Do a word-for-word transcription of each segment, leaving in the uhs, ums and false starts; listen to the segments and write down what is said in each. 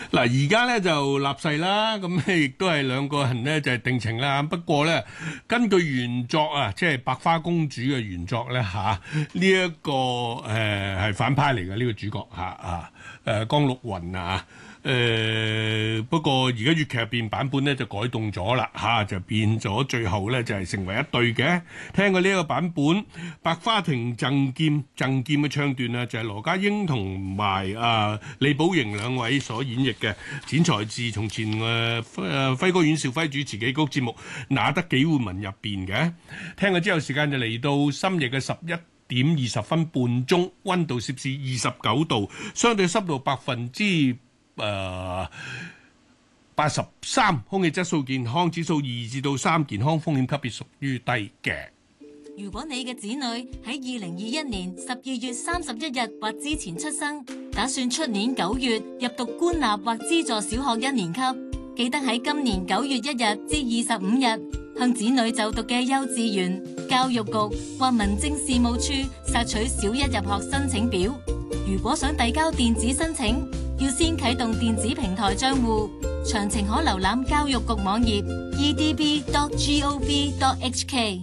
嗱，而家咧就立誓啦，咁亦都係兩個人咧就係定情啦。不過咧，根據原作啊，即係白花公主嘅原作咧嚇，呢一個誒係反派嚟嘅呢個主角嚇啊誒江陸雲啊。誒、呃、不過而家粵劇入邊版本咧就改動咗啦嚇，就變咗最後咧就係、是、成為一對嘅。聽過呢一個版本，百花亭贈劍贈劍嘅唱段啊，就係、是、羅家英同埋啊李寶瑩兩位所演繹嘅。剪裁自從前誒誒、呃、輝哥阮兆輝主持嘅歌節目《那得幾回聞》入邊嘅。聽過之後，時間就嚟到深夜嘅十一點二十分半鐘，溫度攝氏二十九度，相對濕度百分之誒八十三，空氣質素健康指數二至到三，健康風險級別屬於低嘅。 如果你嘅子女喺二零二一年十二月三十一日或之前出生，打算出年九月入讀官立或資助小學一年級，記得喺今年九月一日至二十五日向子女就讀嘅幼稚園、教育局或民政事務處索取小一入學申請表。如果想遞交電子申請，要先啟動電子平台賬戶，詳情可瀏覽教育局網頁 e d b dot gov dot h k。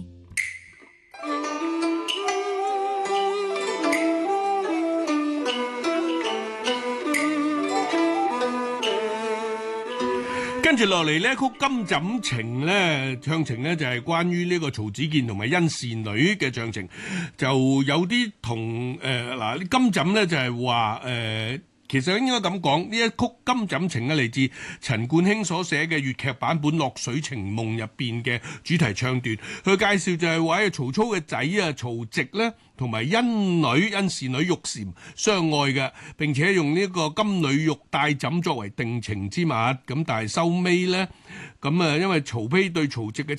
跟住落嚟呢曲金枕情咧，唱情咧就係關於呢個曹子健同埋甄士女嘅唱情，就有啲同誒嗱金枕咧就係話誒。其實應該咁講，呢一曲金枕情咧嚟自陳冠興所寫嘅粵劇版本《落水情夢》入邊嘅主題唱段。佢介紹就係話曹操嘅仔啊曹植咧，同埋甄女甄士女玉蟾相愛嘅，並且用呢個金縷玉帶枕作為定情之物。咁但係收尾咧，咁啊因為曹丕對曹植嘅